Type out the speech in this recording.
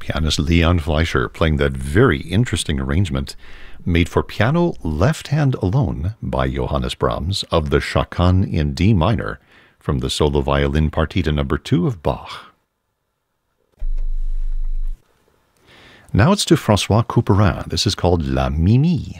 pianist Leon Fleischer playing that very interesting arrangement made for piano left hand alone by Johannes Brahms of the Chaconne in D minor from the solo violin partita number 2 of Bach. Now it's to François Couperin. This is called La Mimi.